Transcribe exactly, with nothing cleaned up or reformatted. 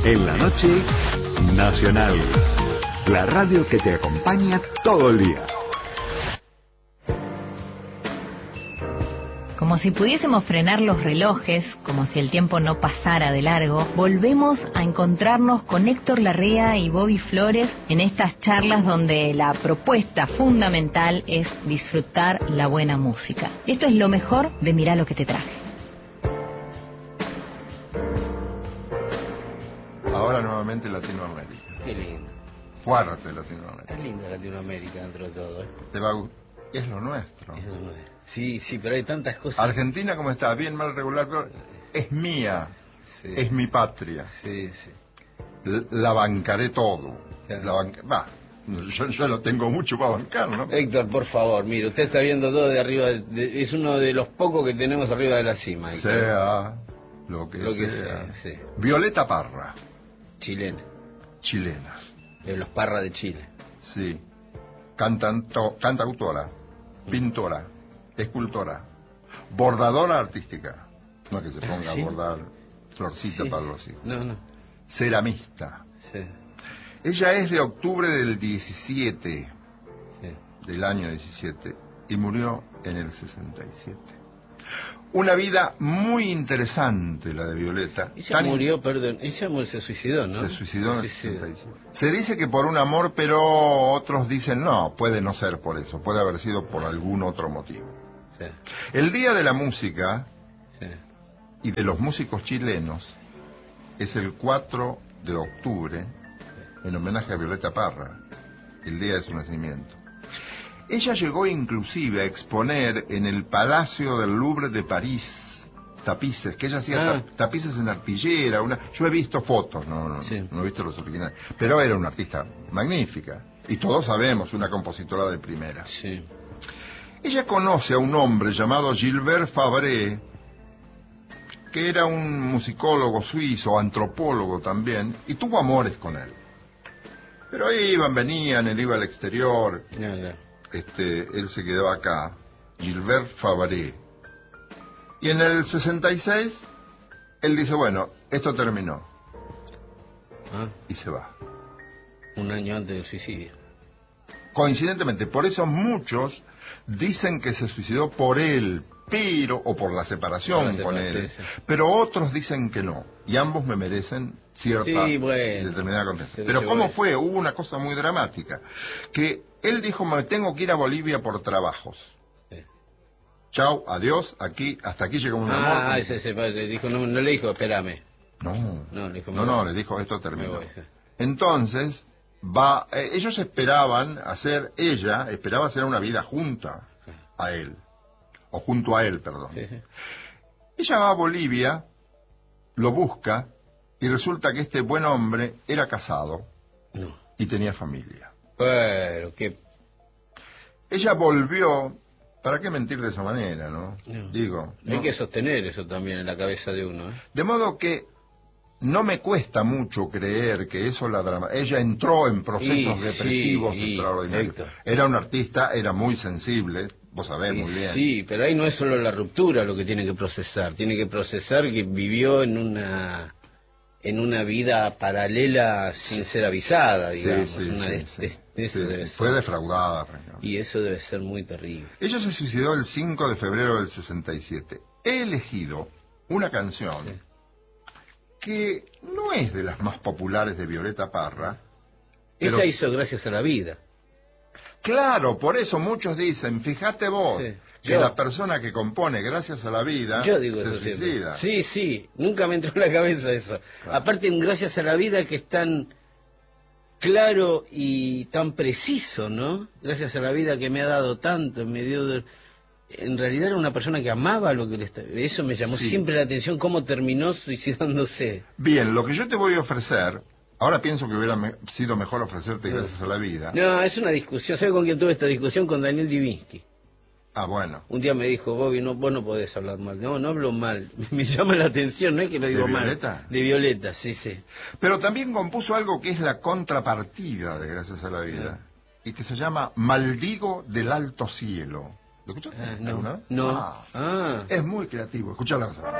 En la noche, Nacional. La radio que te acompaña todo el día. Como si pudiésemos frenar los relojes, como si el tiempo no pasara de largo, volvemos a encontrarnos con Héctor Larrea y Bobby Flores en estas charlas donde la propuesta fundamental es disfrutar la buena música. Y esto es lo mejor de Mirá lo que te traje. Ahora nuevamente Latinoamérica. Qué lindo. Fuerte Latinoamérica. Está linda Latinoamérica dentro de todo, ¿eh? Te va a gust- Es lo nuestro. Es lo nuestro. Sí, sí, pero hay tantas cosas. Argentina, ¿cómo está? Bien, mal, regular, peor. Es mía. Sí. Es mi patria. Sí, sí. L- La bancaré todo. Claro. La banca... Va, yo, yo no tengo mucho para bancar, ¿no? Héctor, por favor, mire, usted está viendo todo de arriba, de- de- es uno de los pocos que tenemos arriba de la cima, Héctor. Sea lo que, Lo que sea. sea, sí. Violeta Parra, Chilena, chilena. de los Parra de Chile. Sí. Cantanto, cantautora, pintora, escultora, bordadora artística. No es que se ponga ¿Sí? a bordar florcita Sí. para los hijos. No, no. Ceramista. Sí, Ella es de octubre del diecisiete, sí. del año diecisiete, y murió en el sesenta y siete. Una vida muy interesante la de Violeta. Ella Tan- murió, perdón, ella murió, se suicidó, ¿no? Se suicidó en el Se suicidó. sesenta y siete. Se dice que por un amor, pero otros dicen no, puede no ser por eso, puede haber sido por algún otro motivo. Sí, El Día de la Música sí. y de los músicos chilenos es el cuatro de octubre, en homenaje a Violeta Parra, el día de su nacimiento. Ella llegó inclusive a exponer en el Palacio del Louvre de París tapices, que ella hacía Ah. ta- tapices en arpillera. Una... Yo he visto fotos, no, no, Sí. no he visto los originales, pero era una artista magnífica. Y todos sabemos, una compositora de primera. Sí. Ella conoce a un hombre llamado Gilbert Fabre, que era un musicólogo suizo, antropólogo también, y tuvo amores con él. Pero iban, venían, él iba al exterior, No, no. este, él se quedó acá, Gilbert Fabre. Y en el sesenta y seis, él dice, bueno, esto terminó, Ah, y se va. un año antes del suicidio. Coincidentemente, por eso muchos dicen que se suicidó por él, pero, o por la separación Por la con separación, él, sí. pero otros dicen que no, y ambos me merecen cierta Sí, y bueno. determinada confianza. Se lo Pero llevó ¿cómo él. fue? Hubo una cosa muy dramática, que él dijo, me tengo que ir a Bolivia por trabajos. Sí. Chau, adiós, aquí, hasta aquí llegó un amor. Ah, ese, ese padre dijo, no, no le dijo, espérame. No, No, le dijo, me no, no, voy. le dijo, esto Me terminó. voy, sí. Entonces, va, eh, ellos esperaban hacer, ella esperaba hacer una vida junta a él, o junto a él, perdón. Sí, sí. Ella va a Bolivia, lo busca, y resulta que este buen hombre era casado No. y tenía familia. Pero, qué... Ella volvió, ¿para qué mentir de esa manera, no? No. Digo, Hay ¿no? que sostener eso también en la cabeza de uno, ¿eh? De modo que no me cuesta mucho creer que eso la drama. Ella entró en procesos Y, depresivos sí, y, extraordinarios. Héctor. Era una artista, era muy sensible, vos sabés Y muy bien. sí, pero ahí no es solo la ruptura lo que tiene que procesar. Tiene que procesar que vivió en una en una vida paralela sin ser avisada, Sí, digamos. sí, Una sí, de- sí. de- eso Sí, debe sí. ser. Fue defraudada, Reina. Y eso debe ser muy terrible. Ella se suicidó el cinco de febrero del sesenta y siete. He elegido una canción Sí. que no es de las más populares de Violeta Parra. pero Ella hizo gracias a la vida. Claro, por eso muchos dicen, fíjate vos, Sí. que Yo- la persona que compone gracias a la vida Yo digo se eso siempre. suicida. Sí, sí, nunca me entró en la cabeza eso. Claro. Aparte, un gracias a la vida que es tan claro y tan preciso, ¿no? Gracias a la vida que me ha dado tanto, me dio... de- En realidad era una persona que amaba lo que le estaba... Eso me llamó Sí. siempre la atención, cómo terminó suicidándose. Bien, lo que yo te voy a ofrecer, ahora pienso que hubiera me- sido mejor ofrecerte gracias a la vida. No, es una discusión. ¿Sabe con quién tuve esta discusión? Con Daniel Divinsky. Ah, bueno. Un día me dijo, Bobby, no, vos no podés hablar mal. No, no hablo mal. Me llama la atención, no es que lo ¿De digo mal. Violeta? De Violeta, sí, sí. Pero también compuso algo que es la contrapartida de Gracias a la Vida, y que se llama Maldigo del Alto Cielo. ¿Lo escuchaste Ah, alguna no, vez? no. Ah, Ah. es muy creativo. Escuchalo.